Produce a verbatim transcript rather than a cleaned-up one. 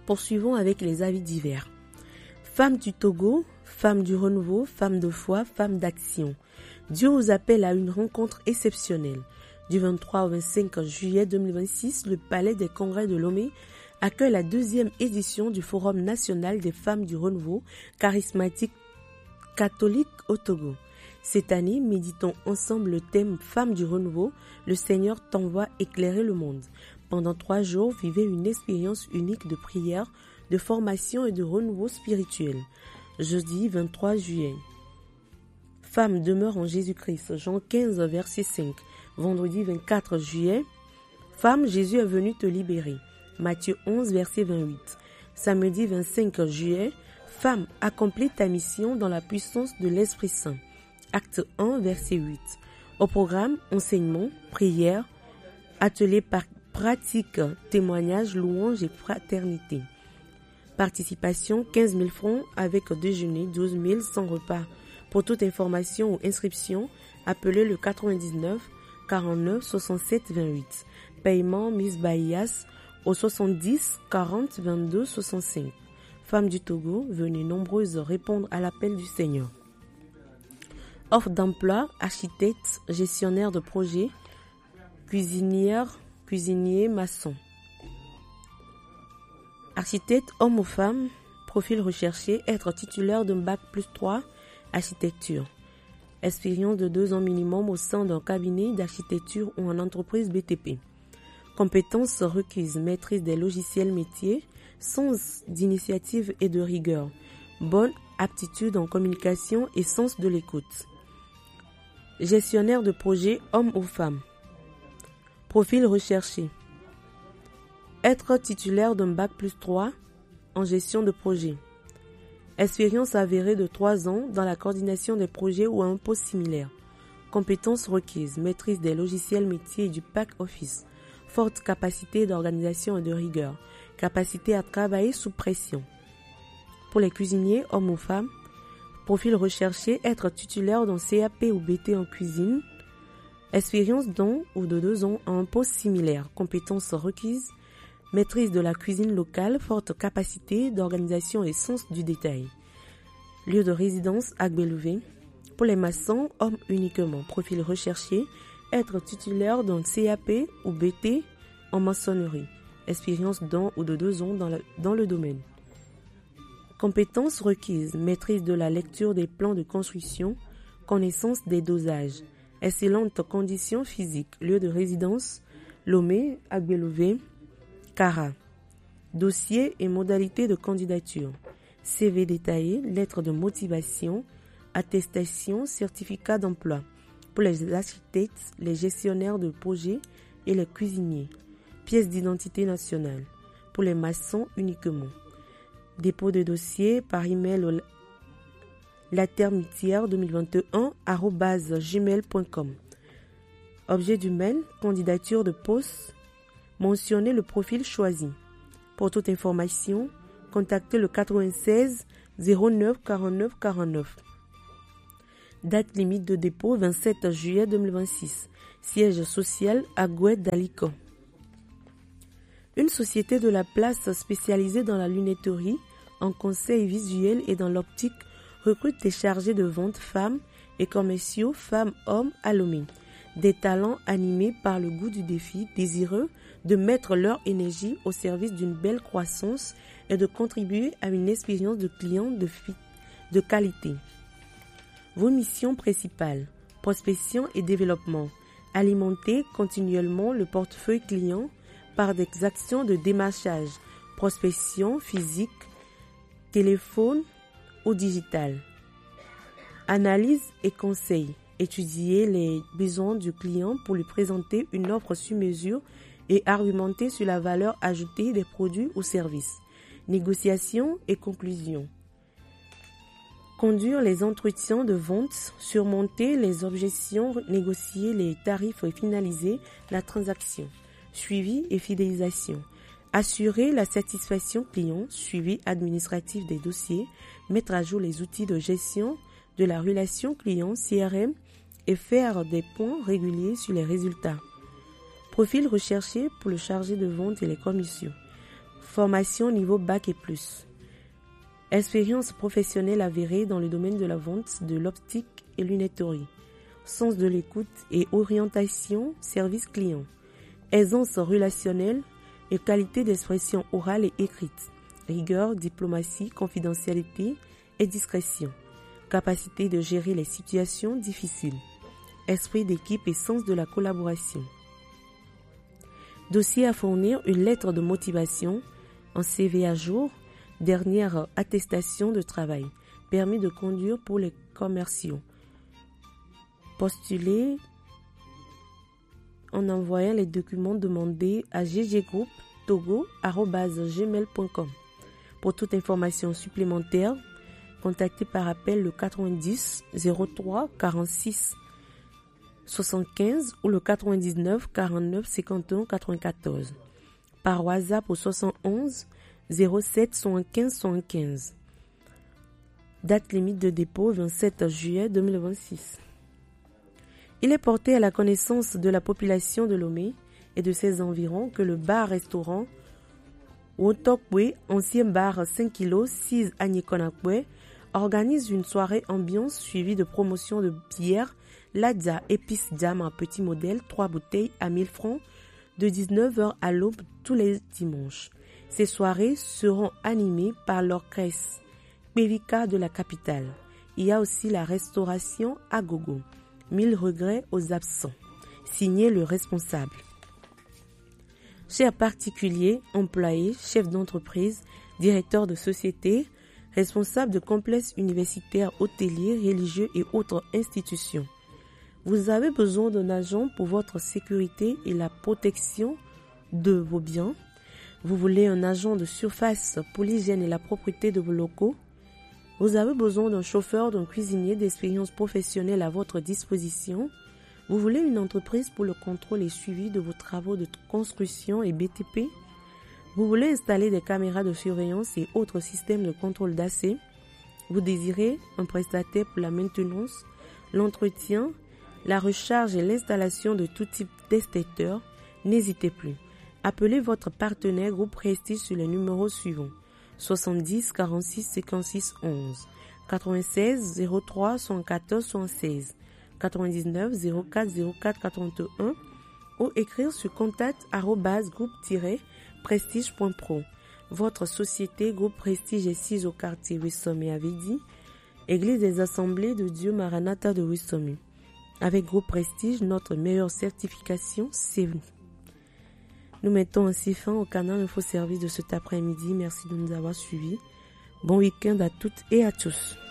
Poursuivons avec les avis divers. Femmes du Togo, femmes du renouveau, femmes de foi, femmes d'action. Dieu vous appelle à une rencontre exceptionnelle. Du vingt-trois au vingt-cinq juillet deux mille vingt-six, le Palais des Congrès de Lomé accueille la deuxième édition du Forum national des femmes du renouveau charismatique catholique au Togo. Cette année, méditons ensemble le thème Femmes du renouveau, le Seigneur t'envoie éclairer le monde. Pendant trois jours, vivez une expérience unique de prière, de formation et de renouveau spirituel. Jeudi vingt-trois juillet. Femmes demeurent en Jésus-Christ. Jean quinze, verset cinq. Vendredi vingt-quatre juillet. Femme, Jésus est venu te libérer. Matthieu onze, verset vingt-huit. Samedi vingt-cinq juillet. Femme, accomplis ta mission dans la puissance de l'Esprit Saint. Acte un, verset huit. Au programme, enseignement, prière, atelier par pratique, témoignage, louange et fraternité. Participation, quinze mille francs avec déjeuner, douze mille sans repas. Pour toute information ou inscription, appelez le quatre-vingt-dix-neuf quarante-neuf soixante-sept vingt-huit. Paiement Miss Bahias au soixante-dix quarante vingt-deux soixante-cinq. Femmes du Togo, venez nombreuses répondre à l'appel du Seigneur. Offre d'emploi, architecte, gestionnaire de projet, cuisinière, cuisinier, maçon. Architecte, homme ou femme, profil recherché, être titulaire d'un bac plus trois, architecture. Expérience de deux ans minimum au sein d'un cabinet d'architecture ou en entreprise B T P. Compétences requises, maîtrise des logiciels métiers, sens d'initiative et de rigueur. Bonne aptitude en communication et sens de l'écoute. Gestionnaire de projet, homme ou femme. Profil recherché. Être titulaire d'un bac plus trois en gestion de projet. Expérience avérée de trois ans dans la coordination des projets ou à un poste similaire. Compétences requises, maîtrise des logiciels métiers et du pack office. Forte capacité d'organisation et de rigueur. Capacité à travailler sous pression. Pour les cuisiniers, hommes ou femmes, profil recherché, être titulaire d'un C A P ou B T en cuisine. Expérience d'un ou de deux ans à un poste similaire. Compétences requises, maîtrise de la cuisine locale, forte capacité d'organisation et sens du détail. Lieu de résidence, Agbelouvé. Pour les maçons, hommes uniquement. Profil recherché, être titulaire d'un C A P ou B T en maçonnerie. Expérience d'un ou de deux ans dans le, dans le domaine. Compétences requises, maîtrise de la lecture des plans de construction, connaissance des dosages. Excellentes conditions physiques. Lieu de résidence, Lomé, Agbelouvé, Cara. Dossier et modalités de candidature. C V détaillé, lettre de motivation, attestation, certificat d'emploi. Pour les architectes, les gestionnaires de projets et les cuisiniers. Pièce d'identité nationale. Pour les maçons uniquement. Dépôt de dossier par email au latermitière deux mille vingt et un arobase gmail point com. Objet du mail, candidature de poste. Mentionnez le profil choisi. Pour toute information, contactez le quatre-vingt-seize zéro neuf quarante-neuf quarante-neuf. Date limite de dépôt vingt-sept juillet deux mille vingt-six. Siège social à Gouet d'Alicant. Une société de la place spécialisée dans la lunetterie, en conseil visuel et dans l'optique recrute des chargés de vente femmes et commerciaux femmes-hommes à Lomé. Des talents animés par le goût du défi, désireux de mettre leur énergie au service d'une belle croissance et de contribuer à une expérience de client de, fi- de qualité. Vos missions principales, prospection et développement. Alimenter continuellement le portefeuille client par des actions de démarchage, prospection physique, téléphone ou digital. Analyse et conseil. Étudier les besoins du client pour lui présenter une offre sur mesure et argumenter sur la valeur ajoutée des produits ou services. Négociation et conclusion. Conduire les entretiens de vente, surmonter les objections, négocier les tarifs et finaliser la transaction. Suivi et fidélisation. Assurer la satisfaction client, suivi administratif des dossiers, mettre à jour les outils de gestion de la relation client C R M et faire des points réguliers sur les résultats. Profil recherché pour le chargé de vente et les commissions. Formation niveau bac et plus. Expérience professionnelle avérée dans le domaine de la vente, de l'optique et lunetterie. Sens de l'écoute et orientation, service client. Aisance relationnelle et qualité d'expression orale et écrite. Rigueur, diplomatie, confidentialité et discrétion. Capacité de gérer les situations difficiles. Esprit d'équipe et sens de la collaboration. Dossier à fournir, une lettre de motivation, un C V à jour, dernière attestation de travail, permis de conduire pour les commerciaux. Postuler en envoyant les documents demandés à ggroup-togo arobase gmail point com. Pour toute information supplémentaire, contactez par appel le quatre-vingt-dix zéro trois quarante-six soixante-quinze ou le quatre-vingt-dix-neuf quarante-neuf cinquante et un quatre-vingt-quatorze. Par WhatsApp au soixante et onze zéro sept soixante-quinze soixante-quinze. Date limite de dépôt vingt-sept juillet deux mille vingt-six. Il est porté à la connaissance de la population de Lomé et de ses environs que le bar-restaurant Wotokwe, ancien bar cinq kilos six à Nyekonakwe, organise une soirée ambiance suivie de promotion de bière Ladja Épice Jam en petit modèle, trois bouteilles à mille francs de dix-neuf heures à l'aube tous les dimanches. Ces soirées seront animées par l'orchestre Pevika de la capitale. Il y a aussi la restauration à gogo. Mille regrets aux absents. Signé le responsable. Chers particuliers, employés, chefs d'entreprise, directeurs de société, responsables de complexes universitaires, hôteliers, religieux et autres institutions. Vous avez besoin d'un agent pour votre sécurité et la protection de vos biens. Vous voulez un agent de surface pour l'hygiène et la propreté de vos locaux. Vous avez besoin d'un chauffeur, d'un cuisinier d'expérience professionnelle à votre disposition. Vous voulez une entreprise pour le contrôle et suivi de vos travaux de construction et B T P. Vous voulez installer des caméras de surveillance et autres systèmes de contrôle d'accès. Vous désirez un prestataire pour la maintenance, l'entretien, la recharge et l'installation de tout type d'extincteurs. N'hésitez plus. Appelez votre partenaire Groupe Prestige sur les numéros suivants. soixante-dix quarante-six cinquante-six onze, quatre-vingt-seize zéro trois soixante-quatorze soixante-seize, quatre-vingt-dix-neuf zéro quatre zéro quatre quatre-vingt-un ou écrire sur contact arobase groupe-prestige point pro. Votre société Groupe Prestige est sise au quartier Wissome et Avedi, Église des Assemblées de Dieu Maranatha de Wissome. Avec Groupe Prestige, notre meilleure certification, c'est vous. Nous mettons ainsi fin au canal Info Service de cet après-midi. Merci de nous avoir suivis. Bon week-end à toutes et à tous.